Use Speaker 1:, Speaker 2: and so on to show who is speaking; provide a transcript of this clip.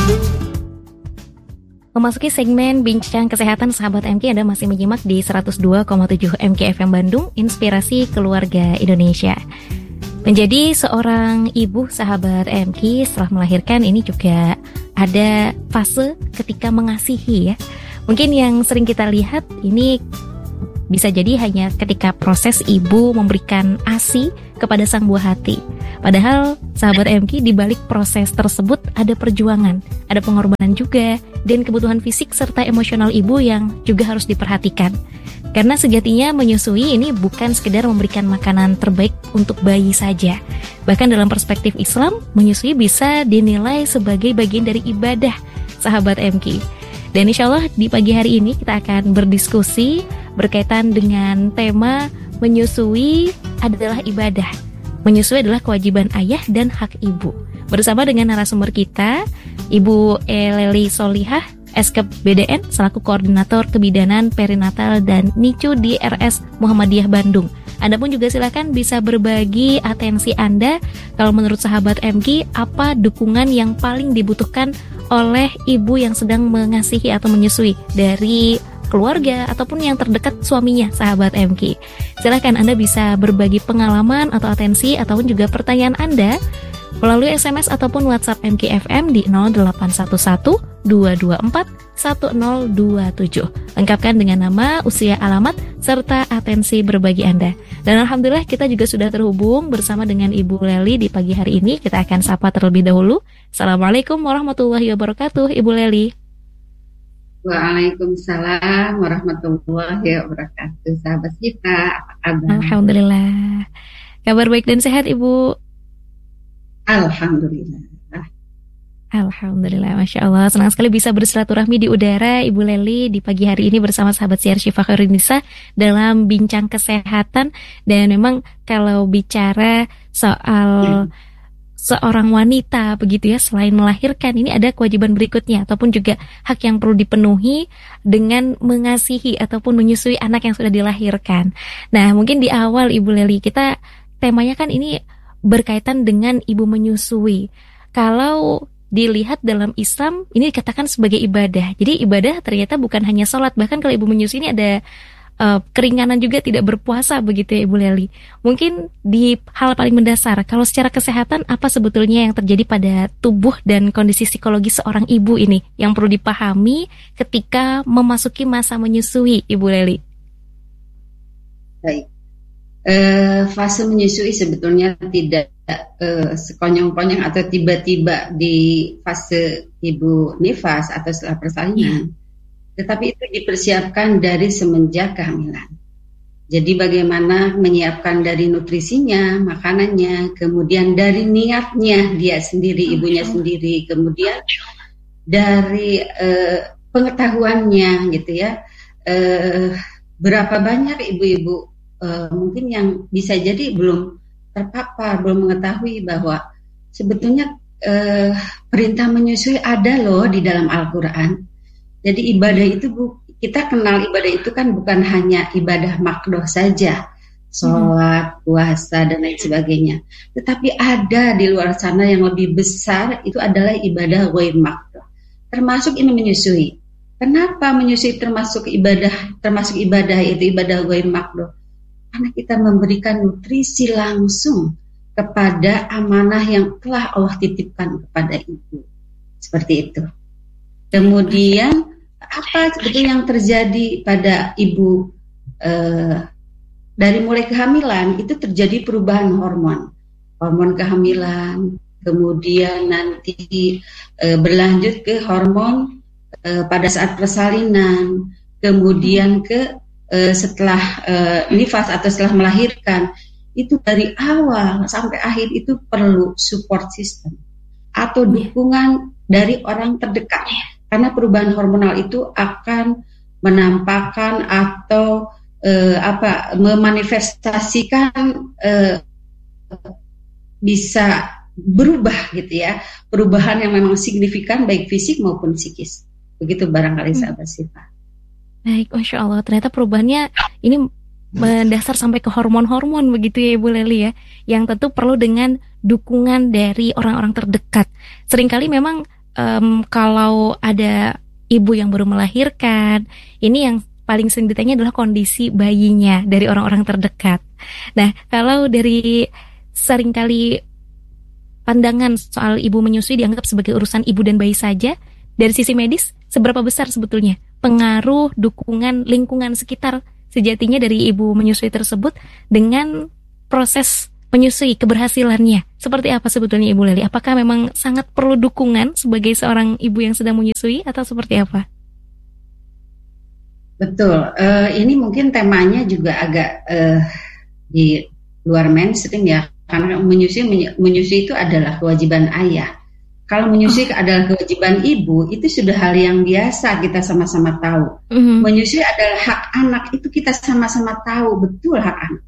Speaker 1: Memasuki segmen Bincang Kesehatan Sahabat MK, Anda masih menyimak di 102,7 MK FM Bandung, Inspirasi Keluarga Indonesia. Menjadi seorang ibu sahabat MK setelah melahirkan ini juga ada fase ketika mengasihi ya. Mungkin yang sering kita lihat ini bisa jadi hanya ketika proses ibu memberikan ASI kepada sang buah hati. Padahal sahabat MK di balik proses tersebut ada perjuangan, ada pengorbanan juga, dan kebutuhan fisik serta emosional ibu yang juga harus diperhatikan. Karena sejatinya menyusui ini bukan sekedar memberikan makanan terbaik untuk bayi saja. Bahkan dalam perspektif Islam, menyusui bisa dinilai sebagai bagian dari ibadah sahabat MK. Dan insya Allah di pagi hari ini kita akan berdiskusi berkaitan dengan tema menyusui adalah ibadah. Menyusui adalah kewajiban ayah dan hak ibu. Bersama dengan narasumber kita, Ibu Leli Solihah, SKep BDN, selaku Koordinator Kebidanan Perinatal dan NICU di RS Muhammadiyah Bandung. Anda pun juga silakan bisa berbagi atensi Anda. Kalau menurut sahabat MK, apa dukungan yang paling dibutuhkan oleh ibu yang sedang mengasihi atau menyusui dari keluarga ataupun yang terdekat suaminya, sahabat MK. Silakan Anda bisa berbagi pengalaman atau atensi ataupun juga pertanyaan Anda melalui SMS ataupun WhatsApp MK FM di 0811 224 1027. Lengkapkan dengan nama, usia, alamat, serta atensi berbagi Anda. Dan Alhamdulillah kita juga sudah terhubung bersama dengan Ibu Leli di pagi hari ini. Kita akan sapa terlebih dahulu. Assalamualaikum warahmatullahi wabarakatuh, Ibu Leli.
Speaker 2: Waalaikumsalam warahmatullahi wabarakatuh. Sahabat kita, apa kabar?
Speaker 1: Alhamdulillah. Kabar baik dan sehat, Ibu?
Speaker 2: Alhamdulillah.
Speaker 1: Alhamdulillah, Masya Allah. Senang sekali bisa bersilaturahmi di udara, Ibu Leli, di pagi hari ini bersama sahabat siar Syifa Khairunnisa dalam Bincang Kesehatan. Dan memang kalau bicara soal seorang wanita begitu ya, selain melahirkan, ini ada kewajiban berikutnya ataupun juga hak yang perlu dipenuhi dengan mengasihi ataupun menyusui anak yang sudah dilahirkan. Nah, mungkin di awal Ibu Leli, kita temanya kan ini berkaitan dengan ibu menyusui. Kalau dilihat dalam Islam, ini dikatakan sebagai ibadah. Jadi ibadah ternyata bukan hanya sholat, bahkan kalau ibu menyusui ini ada keringanan juga, tidak berpuasa begitu ya Ibu Leli. Mungkin di hal paling mendasar, kalau secara kesehatan apa sebetulnya yang terjadi pada tubuh dan kondisi psikologis seorang ibu ini yang perlu dipahami ketika memasuki masa menyusui, Ibu Leli?
Speaker 2: Baik, fase menyusui sebetulnya tidak sekonyong-konyong atau tiba-tiba di fase ibu nifas atau setelah persalinan. Tetapi itu dipersiapkan dari semenjak kehamilan. Jadi bagaimana menyiapkan dari nutrisinya, makanannya, kemudian dari niatnya dia sendiri, ibunya sendiri, kemudian dari pengetahuannya gitu ya. Berapa banyak ibu-ibu mungkin yang bisa jadi belum terpapar, belum mengetahui bahwa sebetulnya perintah menyusui ada loh di dalam Al-Quran. Jadi ibadah itu, kita kenal ibadah itu kan bukan hanya ibadah makdoh saja, sholat, puasa, dan lain sebagainya. Tetapi ada di luar sana yang lebih besar, itu adalah ibadah ghair makdoh. Termasuk ini menyusui. Kenapa menyusui termasuk ibadah itu ibadah ghair makdoh? Karena kita memberikan nutrisi langsung kepada amanah yang telah Allah titipkan kepada ibu. Seperti itu. Kemudian apa sebetulnya yang terjadi pada ibu dari mulai kehamilan itu terjadi perubahan hormon kehamilan, kemudian nanti berlanjut ke hormon pada saat persalinan, kemudian ke setelah nifas atau setelah melahirkan. Itu dari awal sampai akhir itu perlu support system atau dukungan dari orang terdekat. Karena perubahan hormonal itu akan menampakkan atau memanifestasikan bisa berubah gitu ya, perubahan yang memang signifikan baik fisik maupun psikis. Begitu barangkali sahabat Syifa.
Speaker 1: Baik, Masya Allah, ternyata perubahannya ini mendasar sampai ke hormon-hormon begitu ya Ibu Leli ya, yang tentu perlu dengan dukungan dari orang-orang terdekat. Seringkali memang kalau ada ibu yang baru melahirkan, ini yang paling sering ditanya adalah kondisi bayinya dari orang-orang terdekat. Nah, kalau dari seringkali pandangan soal ibu menyusui dianggap sebagai urusan ibu dan bayi saja, dari sisi medis, seberapa besar sebetulnya pengaruh, dukungan, lingkungan sekitar sejatinya dari ibu menyusui tersebut dengan proses menyusui, keberhasilannya? Seperti apa sebetulnya Ibu Leli? Apakah memang sangat perlu dukungan sebagai seorang ibu yang sedang menyusui atau seperti apa?
Speaker 2: Betul, ini mungkin temanya juga agak di luar mainstream ya, karena menyusui itu adalah kewajiban ayah. Kalau menyusui adalah kewajiban ibu, itu sudah hal yang biasa, kita sama-sama tahu. Menyusui adalah hak anak, itu kita sama-sama tahu betul hak anak.